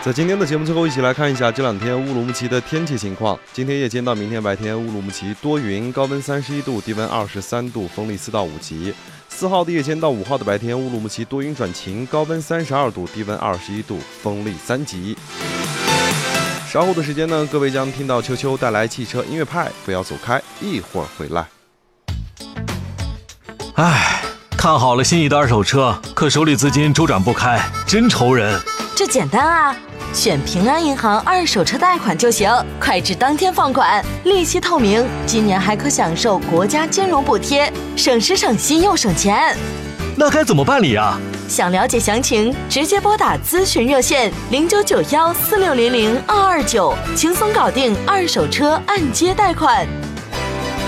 在今天的节目最后，一起来看一下这两天乌鲁木齐的天气情况。今天夜间到明天白天，乌鲁木齐多云，高温31度，低温23度，风力4到5级。4号的夜间到5号的白天，乌鲁木齐多云转晴，高温32度，低温21度，风力3级。稍后的时间呢，各位将听到秋秋带来汽车音乐派，不要走开，一会儿回来。 看好了心仪的二手车，可手里资金周转不开，真愁人。 这简单啊，选平安银行二手车贷款就行，快至当天放款，利息透明，今年还可享受国家金融补贴，省时省心又省钱。 那该怎么办理啊？ 想了解详情，直接拨打咨询热线099146000229，轻松搞定二手车按揭贷款。